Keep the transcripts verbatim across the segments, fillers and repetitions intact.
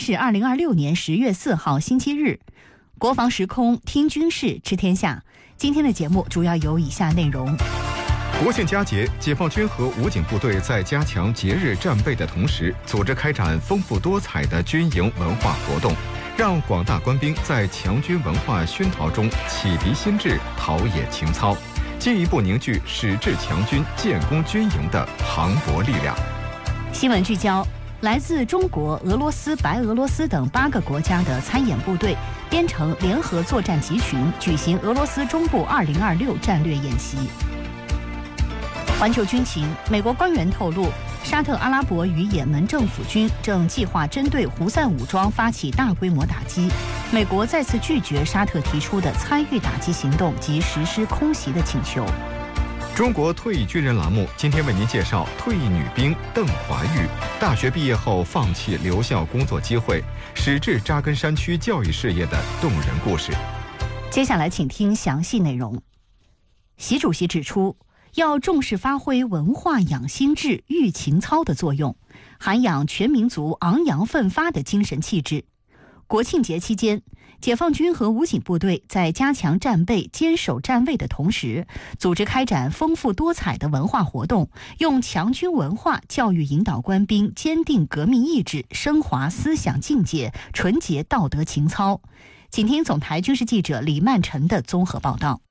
是二零二六年十月四号星期日。国防时空听军事知天下。今天的节目主要有以下内容： 国庆佳节，解放军和武警部队在加强节日战备的同时，组织开展丰富多彩的军营文化活动，让广大官兵在强军文化熏陶中启迪心智，陶冶情操，进一步凝聚矢志强军、建功军营的磅礴力量。 新闻聚焦：来自中国、俄罗斯、白俄罗斯等八个国家的参演部队编成联合作战集群，举行俄罗斯中部二零二六战略演习。环球军情，美国官员透露，沙特阿拉伯与也门政府军正计划针对胡塞武装发起大规模打击。美国再次拒绝沙特提出的参与打击行动及实施空袭的请求。 中国退役军人栏目今天为您介绍退役女兵邓华玉，大学毕业后放弃留校工作机会，矢志扎根山区教育事业的动人故事。 接下来请听详细内容。习主席指出，要重视发挥文化养心智、育情操的作用，涵养全民族昂扬奋发的精神气质。国庆节期间，解放军和武警部队在加强战备、坚守站位的同时，组织开展丰富多彩的文化活动，用强军文化教育引导官兵坚定革命意志，升华思想境界，纯洁道德情操。请听总台军事记者李曼晨的综合报道。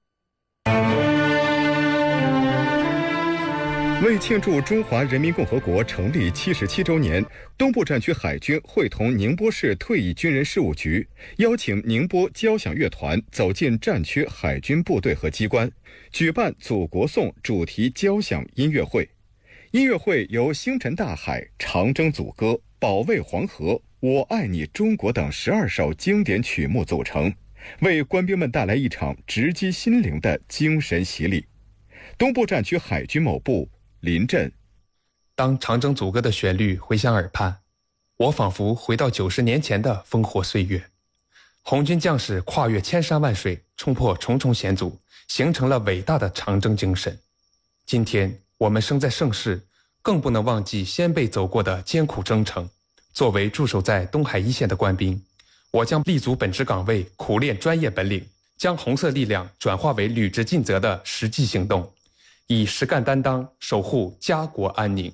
为庆祝中华人民共和国成立七十七周年，东部战区海军会同宁波市退役军人事务局，邀请宁波交响乐团走进战区海军部队和机关，举办祖国颂主题交响音乐会。音乐会由星辰大海、长征组歌、保卫黄河、我爱你中国等十二首经典曲目组成，为官兵们带来一场直击心灵的精神洗礼。东部战区海军某部林震， 当长征组歌的旋律回响耳畔，我仿佛回到九十年前的烽火岁月。红军将士跨越千山万水，冲破重重险阻，形成了伟大的长征精神。今天我们生在盛世，更不能忘记先辈走过的艰苦征程。作为驻守在东海一线的官兵，我将立足本职岗位，苦练专业本领，将红色力量转化为履职尽责的实际行动，以实干担当守护家国安宁。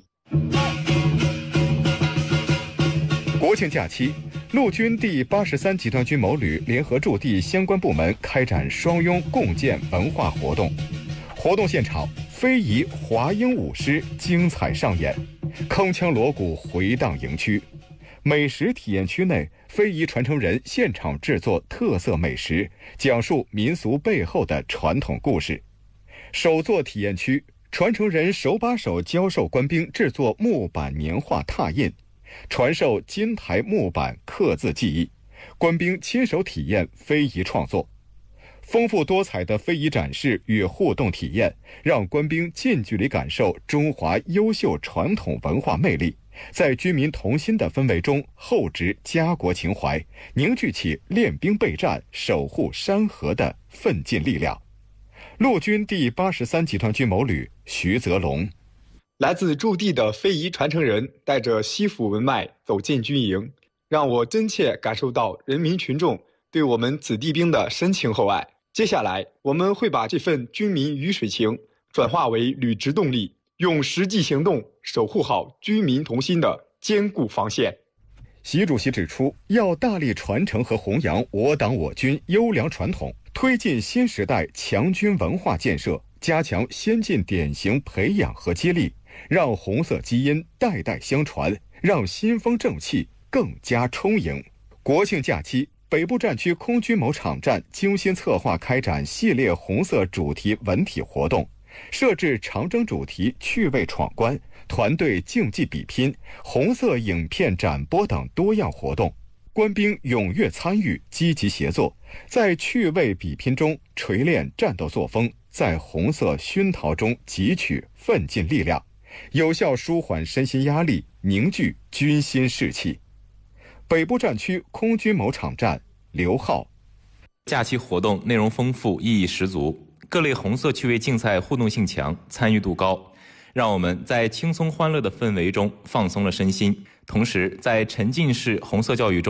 国庆假期，陆军第八十三集团军某旅联合驻地相关部门开展双拥共建文化活动。活动现场，非遗华英舞狮精彩上演，铿锵锣鼓回荡营区。美食体验区内，非遗传承人现场制作特色美食，讲述民俗背后的传统故事。手作体验区，传承人手把手教授官兵制作木板年画拓印，传授金台木板刻字技艺，官兵亲手体验非遗创作。丰富多彩的非遗展示与互动体验，让官兵近距离感受中华优秀传统文化魅力，在军民同心的氛围中厚植家国情怀，凝聚起练兵备战、守护山河的奋进力量。陆军第八十三集团军某旅徐泽龙， 来自驻地的非遗传承人带着西府文脉走进军营，让我真切感受到人民群众对我们子弟兵的深情厚爱。接下来，我们会把这份军民鱼水情转化为履职动力，用实际行动守护好军民同心的坚固防线。 习主席指出，要大力传承和弘扬我党我军优良传统，推进新时代强军文化建设，加强先进典型培养和接力，让红色基因代代相传，让新风正气更加充盈。国庆假期，北部战区空军某场站精心策划开展系列红色主题文体活动，设置长征主题趣味闯关、团队竞技比拼、红色影片展播等多样活动。官兵踊跃参与，积极协作，在趣味比拼中锤炼战斗作风，在红色熏陶中汲取奋进力量，有效舒缓身心压力，凝聚军心士气。北部战区空军某场站刘浩， 假期活动内容丰富，意义十足，各类红色趣味竞赛互动性强，参与度高，让我们在轻松欢乐的氛围中放松了身心，同时在沉浸式红色教育中